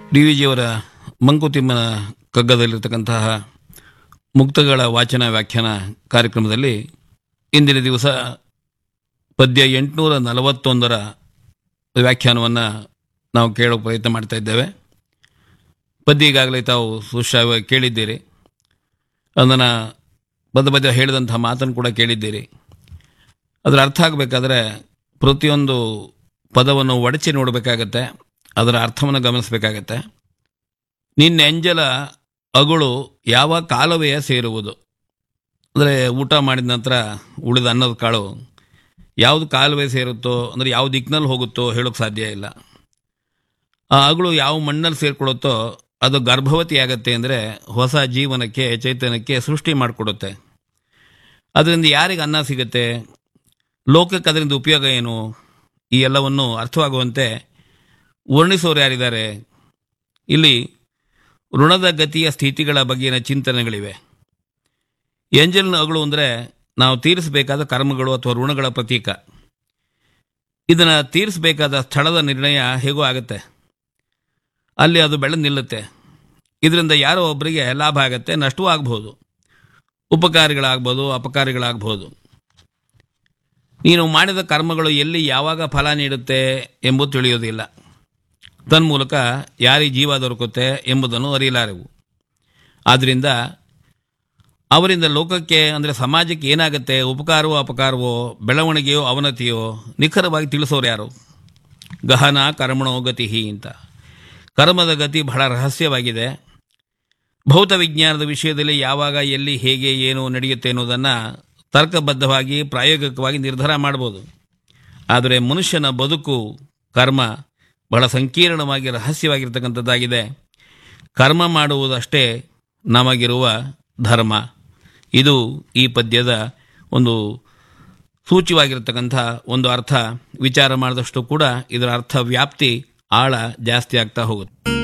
D V ಜಿಯವರ ಮಂಕುತಿಮ್ಮನ ಕಗ್ಗದಲ್ಲಿರ್ತಕ್ಕಂತಹ ಮುಕ್ತಗಳ ವಾಚನ ವ್ಯಾಖ್ಯಾನ ಕಾರ್ಯಕ್ರಮದಲ್ಲಿ ಇಂದಿನ ದಿವಸ ಪದ್ಯ 841 ವ್ಯಾಖ್ಯಾನವನ್ನು ನಾವು ಕೇಳೋ ಪ್ರಯತ್ನ ಮಾಡ್ತಾ ಇದ್ದೇವೆ. ಪದ್ಯ ಈಗಾಗಲೇ ತಾವು ಸುಶ್ರಾವ್ಯವಾಗಿ ಕೇಳಿದ್ದೀರಿ. ಅದನ್ನು ಪದ ಹೇಳಿದಂತಹ ಮಾತನ್ನು ಕೂಡ ಕೇಳಿದ್ದೀರಿ. ಅದರ ಅರ್ಥ ಆಗಬೇಕಾದ್ರೆ ಪ್ರತಿಯೊಂದು ಪದವನ್ನು ಒಡಚಿ ನೋಡಬೇಕಾಗತ್ತೆ, ಅದರ ಅರ್ಥವನ್ನು ಗಮನಿಸಬೇಕಾಗತ್ತೆ. ನಿನ್ನ ಎಂಜಲ ಅಗಳು ಯಾವ ಕಾಲುವೆಯ ಸೇರುವುದು ಅಂದರೆ ಊಟ ಮಾಡಿದ ನಂತರ ಉಳಿದ ಅನ್ನದ ಕಾಳು ಯಾವುದು ಕಾಲುವೆ ಸೇರುತ್ತೋ ಅಂದರೆ ಯಾವ ದಿಕ್ಕಿನಲ್ಲಿ ಹೋಗುತ್ತೋ ಹೇಳೋಕ್ಕೆ ಸಾಧ್ಯ ಇಲ್ಲ. ಆ ಅಗಳು ಯಾವ ಮಣ್ಣಲ್ಲಿ ಸೇರಿಕೊಳ್ಳುತ್ತೋ ಅದು ಗರ್ಭವತಿ ಆಗತ್ತೆ, ಅಂದರೆ ಹೊಸ ಜೀವನಕ್ಕೆ ಚೈತನ್ಯಕ್ಕೆ ಸೃಷ್ಟಿ ಮಾಡಿಕೊಡುತ್ತೆ. ಅದರಿಂದ ಯಾರಿಗೆ ಅನ್ನ ಸಿಗುತ್ತೆ, ಲೋಕಕ್ಕೆ ಅದರಿಂದ ಉಪಯೋಗ ಏನು, ಈ ಎಲ್ಲವನ್ನು ಅರ್ಥವಾಗುವಂತೆ ವರ್ಣಿಸೋರು ಯಾರಿದ್ದಾರೆ? ಇಲ್ಲಿ ಋಣದ ಗತಿಯ ಸ್ಥಿತಿಗಳ ಬಗೆಗಿನ ಚಿಂತನೆಗಳಿವೆ. ಎಂಜಲಿನ ಅಗಳು ಅಂದರೆ ನಾವು ತೀರಿಸಬೇಕಾದ ಕರ್ಮಗಳು ಅಥವಾ ಋಣಗಳ ಪ್ರತೀಕ. ಇದನ್ನು ತೀರಿಸಬೇಕಾದ ಸ್ಥಳದ ನಿರ್ಣಯ ಹೇಗೋ ಆಗುತ್ತೆ, ಅಲ್ಲಿ ಅದು ಬೆಳೆದು ನಿಲ್ಲುತ್ತೆ. ಇದರಿಂದ ಯಾರೋ ಒಬ್ಬರಿಗೆ ಲಾಭ ಆಗುತ್ತೆ, ನಷ್ಟವೂ ಆಗ್ಬೋದು, ಉಪಕಾರಿಗಳಾಗ್ಬೋದು, ಅಪಕಾರಿಗಳಾಗ್ಬೋದು. ನೀನು ಮಾಡಿದ ಕರ್ಮಗಳು ಎಲ್ಲಿ ಯಾವಾಗ ಫಲ ನೀಡುತ್ತೆ ಎಂಬುದು ತಿಳಿಯೋದಿಲ್ಲ. ತನ್ಮೂಲಕ ಯಾರಿಗೆ ಜೀವ ದೊರಕುತ್ತೆ ಎಂಬುದನ್ನು ಅರಿಯಲಾರೆವು. ಆದ್ದರಿಂದ ಅವರಿಂದ ಲೋಕಕ್ಕೆ ಅಂದರೆ ಸಮಾಜಕ್ಕೆ ಏನಾಗುತ್ತೆ, ಉಪಕಾರವೋ ಅಪಕಾರವೋ, ಬೆಳವಣಿಗೆಯೋ ಅವನತಿಯೋ ನಿಖರವಾಗಿ ತಿಳಿಸೋರು ಯಾರು? ಗಹನ ಕರ್ಮಣೋ ಗತಿ ಅಂತ. ಕರ್ಮದ ಗತಿ ಬಹಳ ರಹಸ್ಯವಾಗಿದೆ. ಭೌತ ವಿಜ್ಞಾನದ ವಿಷಯದಲ್ಲಿ ಯಾವಾಗ ಎಲ್ಲಿ ಹೇಗೆ ಏನು ನಡೆಯುತ್ತೆ ಅನ್ನೋದನ್ನು ತರ್ಕಬದ್ಧವಾಗಿ ಪ್ರಾಯೋಗಿಕವಾಗಿ ನಿರ್ಧಾರ ಮಾಡ್ಬೋದು. ಆದರೆ ಮನುಷ್ಯನ ಬದುಕು ಕರ್ಮ ಬಹಳ ಸಂಕೀರ್ಣವಾಗಿ ರಹಸ್ಯವಾಗಿರ್ತಕ್ಕಂಥದ್ದಾಗಿದೆ. ಕರ್ಮ ಮಾಡುವುದಷ್ಟೇ ನಮಗಿರುವ ಧರ್ಮ. ಇದು ಈ ಪದ್ಯದ ಒಂದು ಸೂಚ್ಯವಾಗಿರ್ತಕ್ಕಂಥ ಒಂದು ಅರ್ಥ. ವಿಚಾರ ಮಾಡಿದಷ್ಟು ಕೂಡ ಇದರ ಅರ್ಥ ವ್ಯಾಪ್ತಿ ಆಳ ಜಾಸ್ತಿ ಆಗ್ತಾ ಹೋಗುತ್ತೆ.